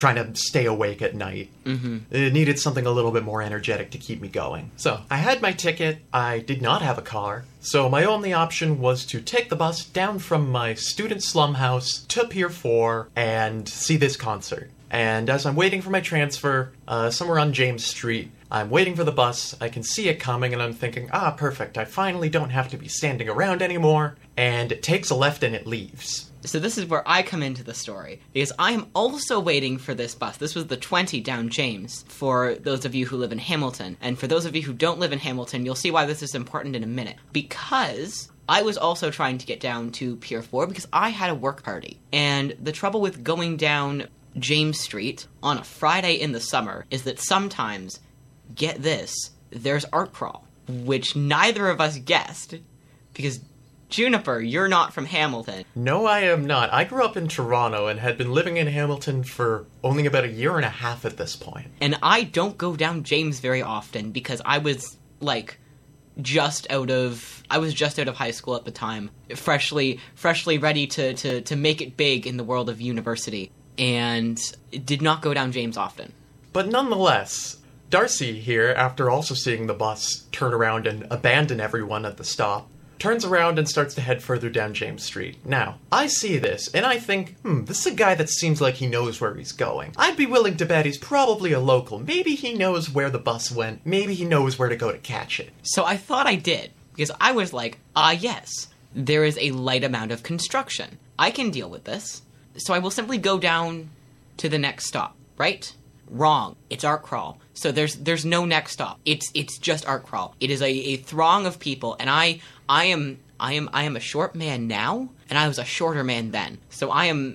trying to stay awake at night. It needed something a little bit more energetic to keep me going. So I had my ticket. I did not have a car. So my only option was to take the bus down from my student slum house to Pier 4 and see this concert. And as I'm waiting for my transfer, somewhere on James Street, I'm waiting for the bus, I can see it coming, and I'm thinking, perfect, I finally don't have to be standing around anymore, and it takes a left and it leaves. So this is where I come into the story, because I am also waiting for this bus. This was the 20 down James, for those of you who live in Hamilton. And for those of you who don't live in Hamilton, you'll see why this is important in a minute. Because I was also trying to get down to Pier 4 because I had a work party. And the trouble with going down James Street on a Friday in the summer is that sometimes, get this, there's art crawl, which neither of us guessed, because Juniper, you're not from Hamilton. No, I am not. I grew up in Toronto and had been living in Hamilton for only about a year and a half at this point. And I don't go down James very often because I was, just out of high school at the time, freshly ready to make it big in the world of university, and did not go down James often. But nonetheless, Darcy here, after also seeing the bus turn around and abandon everyone at the stop, turns around and starts to head further down James Street. Now, I see this, and I think, this is a guy that seems like he knows where he's going. I'd be willing to bet he's probably a local. Maybe he knows where the bus went. Maybe he knows where to go to catch it. So I thought I did, because I was like, yes, there is a light amount of construction. I can deal with this. So I will simply go down to the next stop, right? Wrong. It's art crawl. So there's no next stop. It's just art crawl. It is a throng of people, and I am a short man now, and I was a shorter man then. So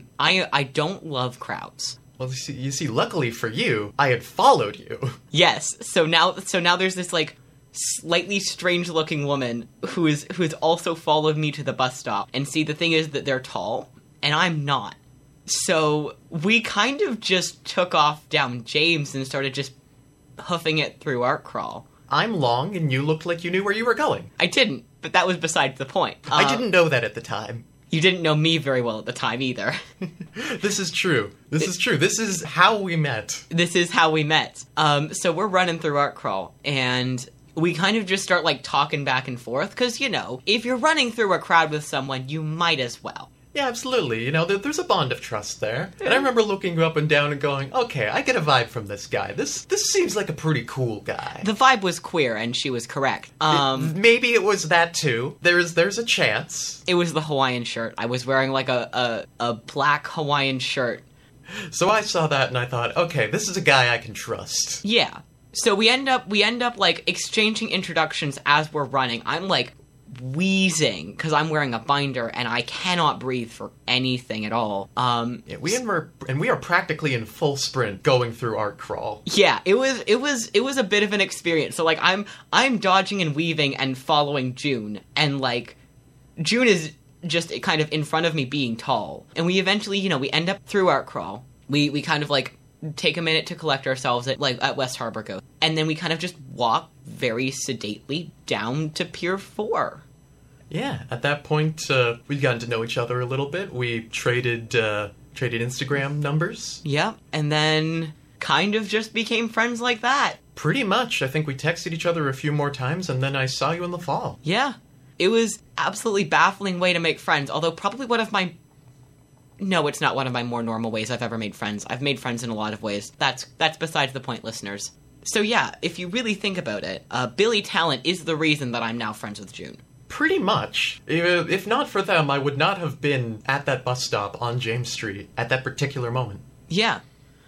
I don't love crowds. Well, you see, luckily for you, I had followed you. Yes. So now there's this slightly strange looking woman who has also followed me to the bus stop. And see, the thing is that they're tall, and I'm not. So we kind of just took off down James and started just hoofing it through art crawl. I'm long, and you looked like you knew where you were going. I didn't, but that was besides the point. I didn't know that at the time. You didn't know me very well at the time either. This is true. This is how we met. This is how we met. So we're running through art crawl, and we kind of just start talking back and forth, because, if you're running through a crowd with someone, you might as well. Yeah, absolutely. There's a bond of trust there. And I remember looking up and down and going, okay, I get a vibe from this guy. This seems like a pretty cool guy. The vibe was queer, and she was correct. Maybe it was that, too. There's a chance. It was the Hawaiian shirt. I was wearing, a black Hawaiian shirt. So I saw that, and I thought, okay, this is a guy I can trust. Yeah. So we end up, exchanging introductions as we're running. I'm, wheezing because I'm wearing a binder and I cannot breathe for anything at all. We are practically in full sprint going through art crawl. Yeah, it was a bit of an experience. So I'm dodging and weaving and following June, and June is just kind of in front of me being tall. And we eventually, we end up through art crawl. We kind of take a minute to collect ourselves at West Harbor Coast. And then we kind of just walk very sedately down to Pier 4. Yeah, at that point, we'd gotten to know each other a little bit. We traded Instagram numbers. Yeah, and then kind of just became friends like that. Pretty much. I think we texted each other a few more times, and then I saw you in the fall. Yeah. It was absolutely baffling way to make friends, although probably one of my... No, it's not one of my more normal ways I've ever made friends. I've made friends in a lot of ways. That's besides the point, listeners. So yeah, if you really think about it, Billy Talent is the reason that I'm now friends with June. Pretty much. If not for them, I would not have been at that bus stop on James Street at that particular moment. Yeah.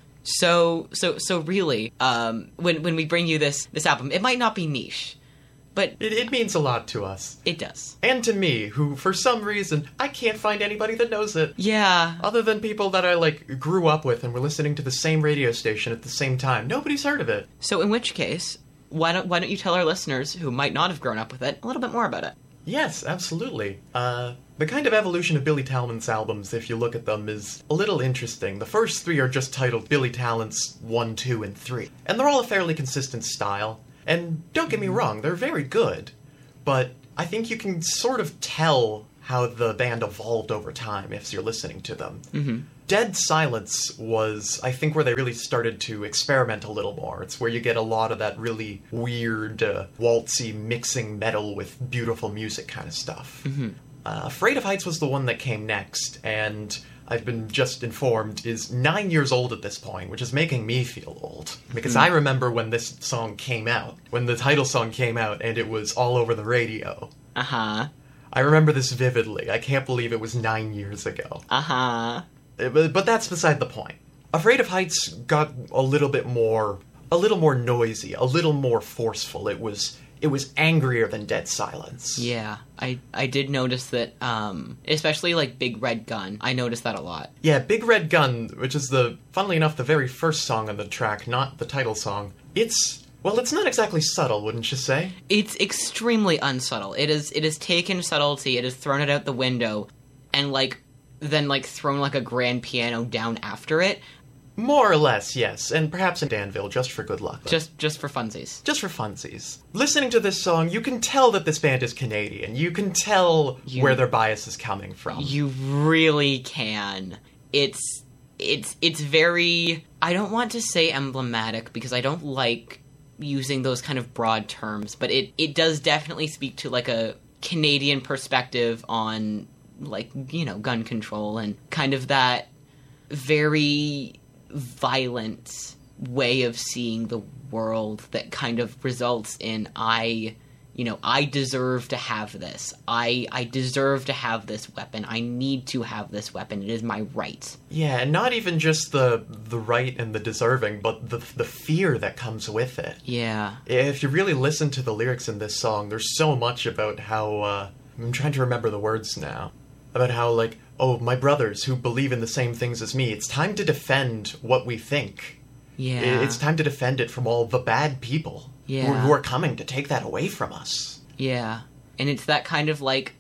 So really, when we bring you this album, it might not be niche, but... It means a lot to us. It does. And to me, who, for some reason, I can't find anybody that knows it. Yeah. Other than people that I, grew up with and were listening to the same radio station at the same time. Nobody's heard of it. So in which case, why don't you tell our listeners, who might not have grown up with it, a little bit more about it? Yes, absolutely. The kind of evolution of Billy Talent's albums, if you look at them, is a little interesting. The first three are just titled Billy Talent's 1, 2, and 3. And they're all a fairly consistent style. And don't get me wrong, they're very good. But I think you can sort of tell how the band evolved over time if you're listening to them. Mm-hmm. Dead Silence was, I think, where they really started to experiment a little more. It's where you get a lot of that really weird, waltzy mixing metal with beautiful music kind of stuff. Mm-hmm. Afraid of Heights was the one that came next, and I've been just informed is 9 years old at this point, which is making me feel old. Because I remember when this song came out, when the title song came out, and it was all over the radio. Uh-huh. I remember this vividly. I can't believe it was 9 years ago. Uh-huh. But that's beside the point. Afraid of Heights got a little more noisy, a little more forceful. It was angrier than Dead Silence. Yeah, I did notice that, especially like Big Red Gun. I noticed that a lot. Yeah, Big Red Gun, which is funnily enough, the very first song on the track, not the title song. It's not exactly subtle, wouldn't you say? It's extremely unsubtle. It is taken subtlety, it has thrown it out the window, and then thrown like a grand piano down after it. More or less, yes, and perhaps in Danville, just for good luck. Just for funsies. Just for funsies. Listening to this song, you can tell that this band is Canadian. You can tell where their bias is coming from. You really can. It's very, I don't want to say emblematic, because I don't like using those kind of broad terms, but it does definitely speak to like a Canadian perspective on, like, you know, gun control and kind of that very violent way of seeing the world that kind of results in I deserve to have this. I deserve to have this weapon. I need to have this weapon. It is my right. Yeah, and not even just the right and the deserving, but the fear that comes with it. Yeah. If you really listen to the lyrics in this song, there's so much about how, I'm trying to remember the words now, about how, like, oh, my brothers who believe in the same things as me, it's time to defend what we think. Yeah. It's time to defend it from all the bad people who are coming to take that away from us. Yeah. And it's that kind of, like,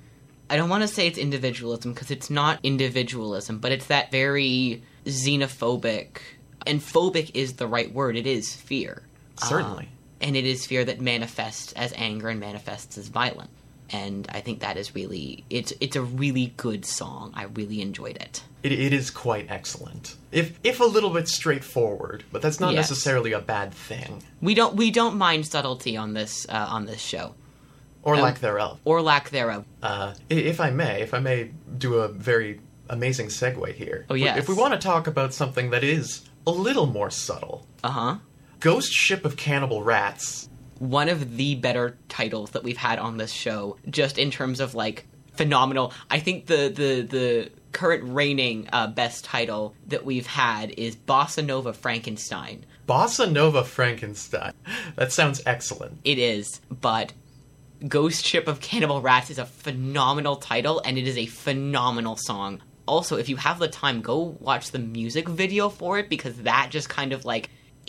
I don't want to say it's individualism, because it's not individualism, but it's that very xenophobic, and phobic is the right word, it is fear. Certainly. And it is fear that manifests as anger and manifests as violence. And I think that is really, it's a really good song. I really enjoyed it. It is quite excellent. If a little bit straightforward, but that's not necessarily a bad thing. We don't mind subtlety on this show. Or lack thereof. Or lack thereof. If I may do a very amazing segue here. Oh, yes. If we want to talk about something that is a little more subtle. Uh-huh. Ghost Ship of Cannibal Rats. One of the better titles that we've had on this show, just in terms of, like, phenomenal. I think the current reigning best title that we've had is Bossa Nova Frankenstein. Bossa Nova Frankenstein. That sounds excellent. It is, but Ghost Ship of Cannibal Rats is a phenomenal title, and it is a phenomenal song. Also, if you have the time, go watch the music video for it, because that just kind of, like,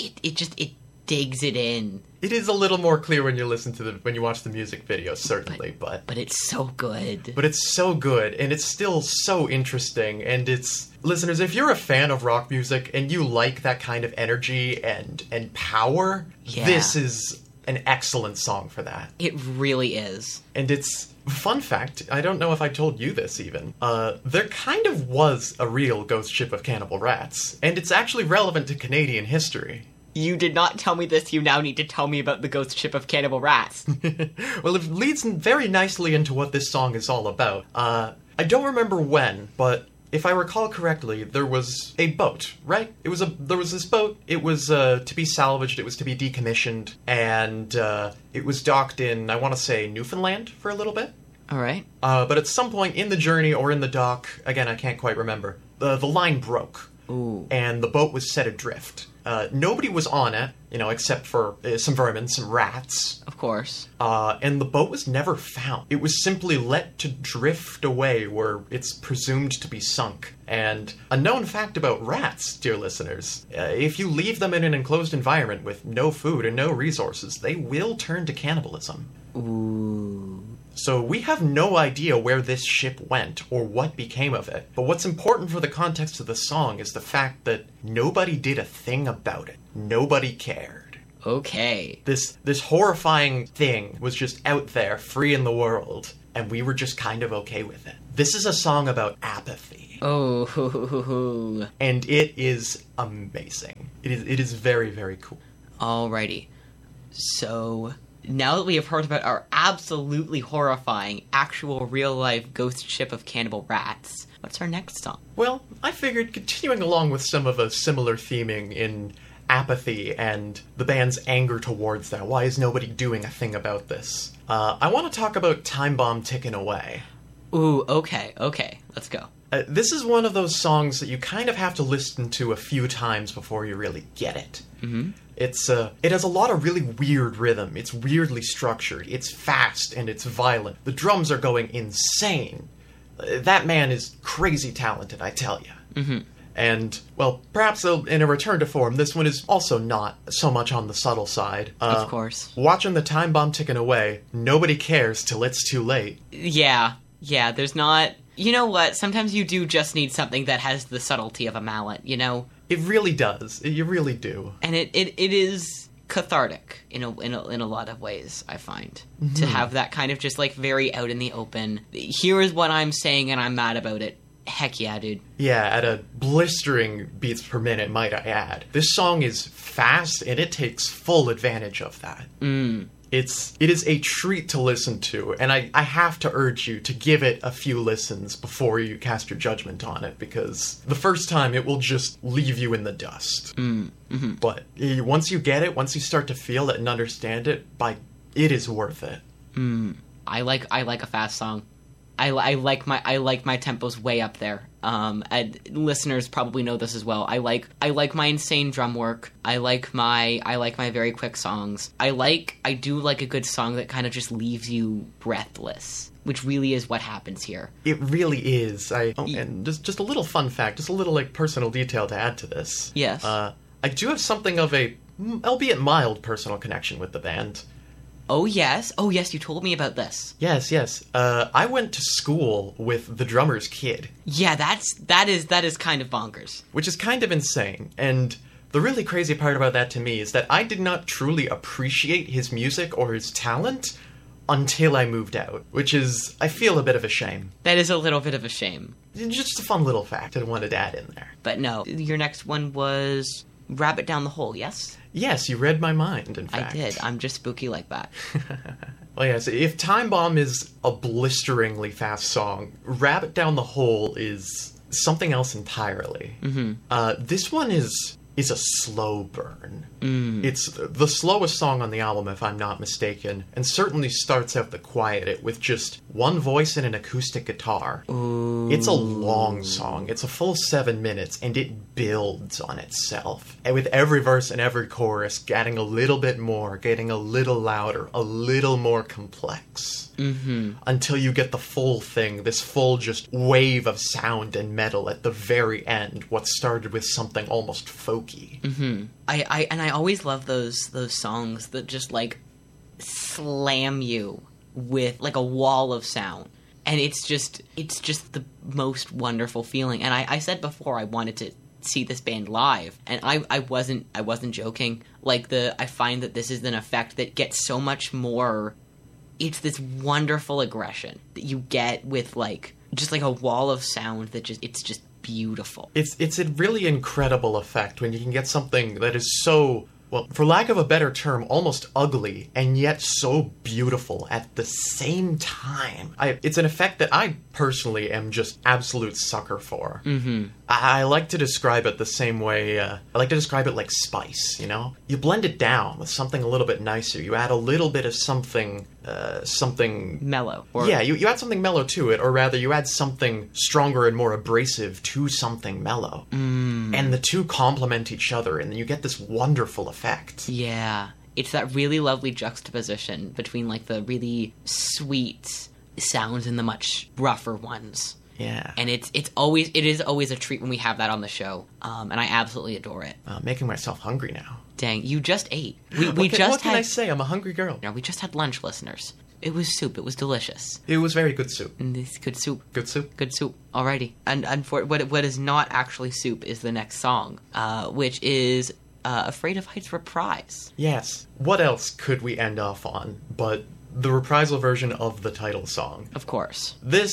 it digs it in. It is a little more clear when you when you watch the music video, certainly, but it's so good. But it's so good, and it's still so interesting, and listeners, if you're a fan of rock music and you like that kind of energy and power, this is an excellent song for that. It really is. And it's, fun fact, I don't know if I told you this even, there kind of was a real Ghost Ship of Cannibal Rats, and it's actually relevant to Canadian history. You did not tell me this, you now need to tell me about the Ghost Ship of Cannibal Rats. Well, it leads very nicely into what this song is all about. I don't remember when, but if I recall correctly, there was a boat, right? There was this boat, it was to be salvaged, it was to be decommissioned, and it was docked in, I want to say, Newfoundland for a little bit. Alright. But at some point in the journey or in the dock, again, I can't quite remember, the line broke. Ooh. And the boat was set adrift. Nobody was on it, except for some vermin, some rats. Of course. And the boat was never found. It was simply let to drift away where it's presumed to be sunk. And a known fact about rats, dear listeners, if you leave them in an enclosed environment with no food and no resources, they will turn to cannibalism. Ooh. So we have no idea where this ship went or what became of it. But what's important for the context of the song is the fact that nobody did a thing about it. Nobody cared. Okay. This horrifying thing was just out there, free in the world. and we were just kind of okay with it. This is a song about apathy. Oh. And it is amazing. It is very, very cool. Alrighty. So, now that we have heard about our absolutely horrifying, actual real-life ghost ship of cannibal rats, what's our next song? Well, I figured continuing along with some of a similar theming in apathy and the band's anger towards that. Why is nobody doing a thing about this? I want to talk about Time Bomb Ticking Away. Ooh, okay, let's go. This is one of those songs that you kind of have to listen to a few times before you really get it. Mm-hmm. It has a lot of really weird rhythm. It's weirdly structured. It's fast and it's violent. The drums are going insane. That man is crazy talented, I tell you. Mm-hmm. And, well, perhaps in a return to form, this one is also not so much on the subtle side. Of course. Watching the time bomb ticking away, nobody cares till it's too late. Yeah, there's not... You know what? Sometimes you do just need something that has the subtlety of a mallet, you know? It really does. You really do. And it is cathartic in a lot of ways, I find. Mm-hmm. To have that kind of just, like, very out in the open, here is what I'm saying and I'm mad about it. Heck yeah, dude. Yeah, at a blistering beats per minute, might I add. This song is fast, and it takes full advantage of that. It is a treat to listen to, and I have to urge you to give it a few listens before you cast your judgment on it, because the first time it will just leave you in the dust. Mm-hmm. But once you get it, once you start to feel it and understand it, it is worth it. I like a fast song. I like my tempos way up there. And listeners probably know this as well. I like my insane drum work. I like my very quick songs. I do like a good song that kind of just leaves you breathless, which really is what happens here. It really is. And just a little fun fact, just a little like personal detail to add to this. Yes. I do have something of a, albeit mild, personal connection with the band. Oh yes, you told me about this. Yes. I went to school with the drummer's kid. Yeah, that is kind of bonkers. Which is kind of insane. And the really crazy part about that to me is that I did not truly appreciate his music or his talent until I moved out. Which is, I feel, a bit of a shame. That is a little bit of a shame. Just a fun little fact I wanted to add in there. But no, your next one was Rabbit Down the Hole, yes? Yes, you read my mind, in fact. I did. I'm just spooky like that. Well, yes, if Time Bomb is a blisteringly fast song, Rabbit Down the Hole is something else entirely. Mm-hmm. This one is a slow burn. It's the slowest song on the album, if I'm not mistaken, and certainly starts out the quiet with just one voice and an acoustic guitar. Ooh. It's a long song. It's a full 7 minutes, and it builds on itself. And with every verse and every chorus getting a little bit more, getting a little louder, a little more complex. Mm-hmm. Until you get the full thing, this full just wave of sound and metal at the very end, what started with something almost folky. Mm-hmm. I always love those songs that just like slam you with like a wall of sound. And it's just the most wonderful feeling. And I said before I wanted to see this band live, and I wasn't joking. Like I find that this is an effect that gets so much more. It's this wonderful aggression that you get with like just like a wall of sound that it's just beautiful. It's a really incredible effect when you can get something that is so, well, for lack of a better term, almost ugly, and yet so beautiful at the same time. It's an effect that I personally am just absolute sucker for. Mm-hmm. I like to describe it the same way, I like to describe it like spice, you know? You blend it down with something a little bit nicer. You add a little bit of something mellow. Yeah, you add something mellow to it, or rather you add something stronger and more abrasive to something mellow. And the two complement each other, and then you get this wonderful effect. Yeah. It's that really lovely juxtaposition between like the really sweet sounds and the much rougher ones. Yeah. And it is always a treat when we have that on the show. And I absolutely adore it. Making myself hungry now. Dang, you just ate. What can I say? I'm a hungry girl. No, we just had lunch, listeners. It was soup. It was delicious. It was very good soup. Good soup. Good soup. Good soup. Alrighty. And for what is not actually soup is the next song, which is Afraid of Heights Reprise. Yes. What else could we end off on but the reprisal version of the title song. Of course.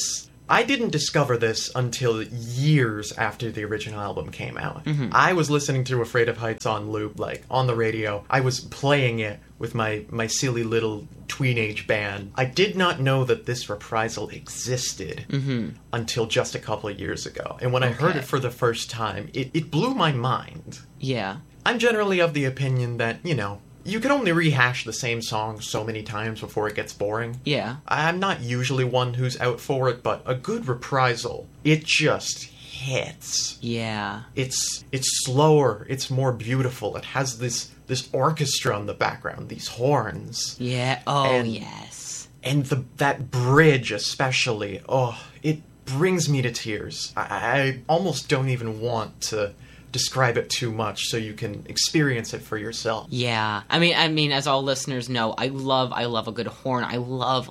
I didn't discover this until years after the original album came out. Mm-hmm. I was listening to Afraid of Heights on loop, like, on the radio. I was playing it with my silly little tweenage band. I did not know that this reprisal existed until just a couple of years ago. And when I heard it for the first time, it blew my mind. Yeah. I'm generally of the opinion that, you can only rehash the same song so many times before it gets boring. Yeah. I'm not usually one who's out for it, but a good reprisal, it just hits. Yeah. It's slower, it's more beautiful. It has this orchestra in the background, these horns. Yeah. Oh, yes. And that bridge especially, it brings me to tears. I almost don't even want to describe it too much so you can experience it for yourself. Yeah. I mean, as all listeners know, I love a good horn. I love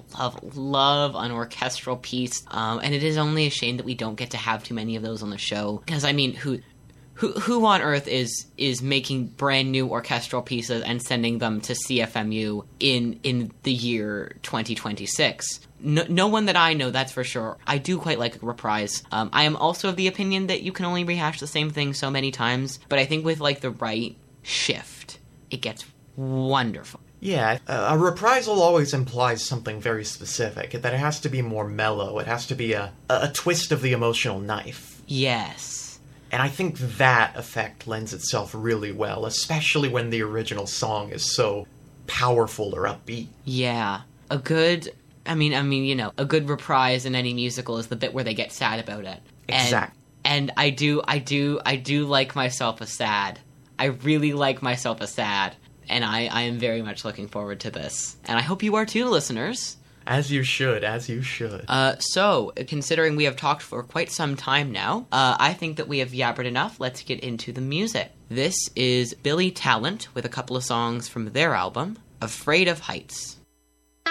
an orchestral piece. And it is only a shame that we don't get to have too many of those on the show. Because, I mean, who on earth is making brand new orchestral pieces and sending them to CFMU in the year 2026? No one that I know, that's for sure. I do quite like a reprise. I am also of the opinion that you can only rehash the same thing so many times, but I think with, like, the right shift, it gets wonderful. Yeah, a reprisal always implies something very specific, that it has to be more mellow, it has to be a twist of the emotional knife. Yes. And I think that effect lends itself really well, especially when the original song is so powerful or upbeat. Yeah. A good reprise in any musical is the bit where they get sad about it. Exactly. And I do like myself a sad. I really like myself a sad. And I am very much looking forward to this. And I hope you are too, listeners. As you should. So, considering we have talked for quite some time now, I think that we have yabbered enough. Let's get into the music. This is Billy Talent with a couple of songs from their album, Afraid of Heights.